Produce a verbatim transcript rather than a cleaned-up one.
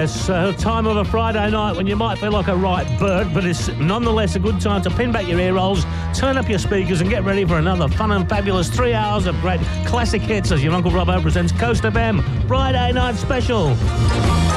It's a time of a Friday night when you might feel like a right bird, but it's nonetheless a good time to pin back your ear rolls, turn up your speakers and get ready for another fun and fabulous three hours of great classic hits as your Uncle Robbo presents Coast F M Friday Night Special.